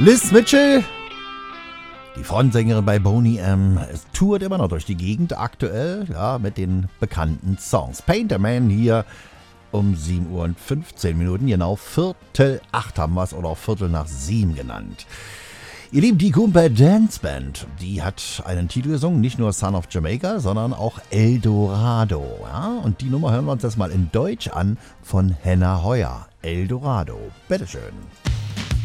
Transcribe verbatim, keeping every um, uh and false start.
Liz Mitchell, die Frontsängerin bei Boney M, tourt immer noch durch die Gegend aktuell, ja, mit den bekannten Songs. Paint a Man hier um sieben Uhr und fünfzehn Minuten, genau Viertel acht haben wir es oder auch Viertel nach sieben genannt. Ihr Lieben, die Goomba Dance Band, die hat einen Titel gesungen, nicht nur Son of Jamaica, sondern auch El Dorado. Ja? Und die Nummer hören wir uns jetzt mal in Deutsch an von Henna Heuer. El Dorado. Bitteschön.